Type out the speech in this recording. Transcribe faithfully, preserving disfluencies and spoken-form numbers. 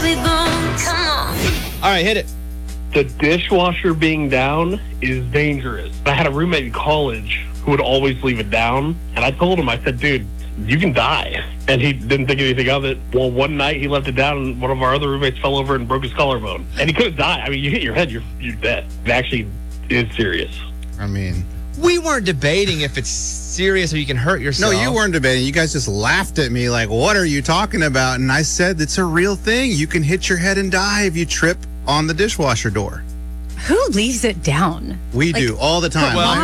we boom. Come on. All right, hit it. The dishwasher being down is dangerous. I had a roommate in college who would always leave it down. And I told him, I said, dude, you can die. And he didn't think anything of it. Well, one night he left it down and one of our other roommates fell over and broke his collarbone. And he could have died. I mean, you hit your head, you're, you're dead. It actually is serious. I mean... We weren't debating if it's serious or you can hurt yourself. No, you weren't debating. You guys just laughed at me like, what are you talking about? And I said, it's a real thing. You can hit your head and die if you trip on the dishwasher door. Who leaves it down? We Like, do all the time. Well,